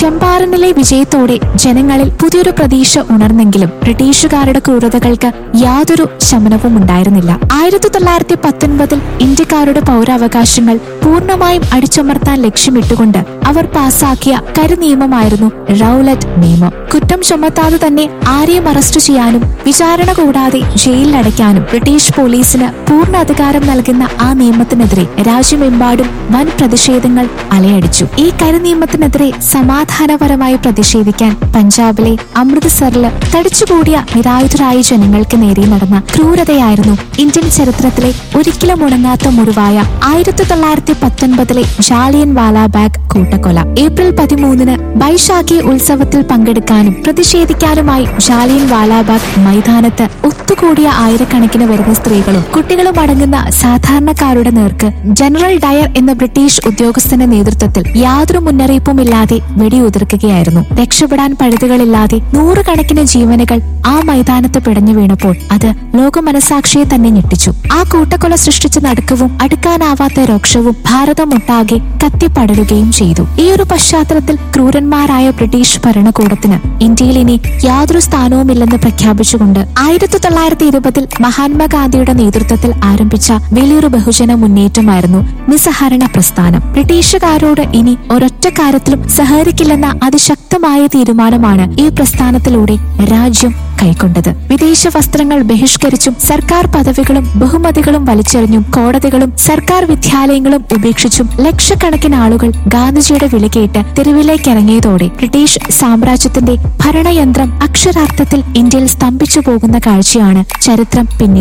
ചമ്പാരനിലെ വിജയത്തോടെ ജനങ്ങളിൽ പുതിയൊരു പ്രതീക്ഷ ഉണർന്നെങ്കിലും ബ്രിട്ടീഷുകാരുടെ ക്രൂരതകൾക്ക് യാതൊരു ശമനവും ഉണ്ടായിരുന്നില്ല. 1919 ഇന്ത്യക്കാരുടെ പൗരാവകാശങ്ങൾ പൂർണ്ണമായും അടിച്ചമർത്താൻ ലക്ഷ്യമിട്ടുകൊണ്ട് അവർ പാസാക്കിയ കരിനിയമമായിരുന്നു റൗലറ്റ് നിയമം. കുറ്റം ചുമത്താതെ തന്നെ ആരെയും അറസ്റ്റ് ചെയ്യാനും വിചാരണ കൂടാതെ ജയിലിലടയ്ക്കാനും ബ്രിട്ടീഷ് പോലീസിന് പൂർണ്ണ അധികാരം നൽകുന്ന ആ നിയമത്തിനെതിരെ രാജ്യമെമ്പാടും വൻ പ്രതിഷേധങ്ങൾ അലയടിച്ചു. ഈ കരിനിയമത്തിനെതിരെ സമാധാനപരമായി പ്രതിഷേധിക്കാൻ പഞ്ചാബിലെ അമൃത്സറിൽ തടിച്ചുകൂടിയ നിരായുധരായ ജനങ്ങൾക്ക് നേരെ നടന്ന ക്രൂരതയായിരുന്നു ഇന്ത്യൻ ചരിത്രത്തിലെ ഒരിക്കലും ഉണങ്ങാത്ത മുറിവായ 1919 ജാലിയൻ വാലാബാഗ് കൂട്ടക്കൊല. ഏപ്രിൽ 13 ബൈശാഖി ഉത്സവത്തിൽ പങ്കെടുക്കാനും പ്രതിഷേധിക്കാനുമായി ജാലിയൻ വാലാബാഗ് മൈതാനത്ത് ഒത്തുകൂടിയ ആയിരക്കണക്കിന് വരുന്ന സ്ത്രീകളും കുട്ടികളും അടങ്ങുന്ന സാധാരണക്കാരുടെ നേർക്ക് ജനറൽ ഡയർ എന്ന ബ്രിട്ടീഷ് ഉദ്യോഗസ്ഥന്റെ നേതൃത്വത്തിൽ യാതൊരു മുന്നറിയിപ്പുമില്ലാതെ വെടിയുതിർക്കുകയായിരുന്നു. രക്ഷപ്പെടാൻ പഴുതുകളില്ലാതെ നൂറുകണക്കിന് ജീവനുകൾ ആ മൈതാനത്ത് പിടഞ്ഞു വീണപ്പോൾ അത് ലോക മനസാക്ഷിയെ തന്നെ ഞെട്ടിച്ചു. ആ കൂട്ടക്കൊല സൃഷ്ടിച്ച നടുക്കവും അടുക്കാനാവാത്ത രോക്ഷവും ഭാരതമൊട്ടാകെ കത്തിപ്പടരുകയും ചെയ്തു. ഈ ഒരു പശ്ചാത്തലത്തിൽ ക്രൂരന്മാരായ ബ്രിട്ടീഷ് ഭരണകൂടത്തിന് ഇന്ത്യയിൽ ഇനി യാതൊരു സ്ഥാനവുമില്ലെന്ന് പ്രഖ്യാപിച്ചുകൊണ്ട് 1920 മഹാത്മാഗാന്ധിയുടെ നേതൃത്വത്തിൽ ആരംഭിച്ച വലിയൊരു ബഹുജന മുന്നേറ്റമായിരുന്നു നിസ്സഹരണ പ്രസ്ഥാനം. ബ്രിട്ടീഷുകാരോട് ഇനി ഒരൊറ്റ കാര്യത്തിലും സഹകരിക്കില്ലെന്ന അതിശക്തമായ തീരുമാനമാണ് ഈ പ്രസ്ഥാനത്തിലൂടെ രാജ്യം കൈക്കൊണ്ടത്. വിദേശ വസ്ത്രങ്ങൾ ബഹിഷ്കരിച്ചും സർക്കാർ പദവികളും ബഹുമതികളും വലിച്ചെറിഞ്ഞും കോടതികളും സർക്കാർ വിദ്യാലയങ്ങളും ഉപേക്ഷിച്ചും ലക്ഷക്കണക്കിന് ആളുകൾ ഗാന്ധിജിയുടെ വിളി കേട്ട് തെരുവിലേക്കിറങ്ങിയതോടെ ബ്രിട്ടീഷ് സാമ്രാജ്യത്തിന്റെ ഭരണയന്ത്രം അക്ഷരാർത്ഥത്തിൽ ഇന്ത്യയിൽ സ്തംഭിച്ചു പോകുന്ന കാഴ്ചയാണ് ചരിത്രം പിന്നീട്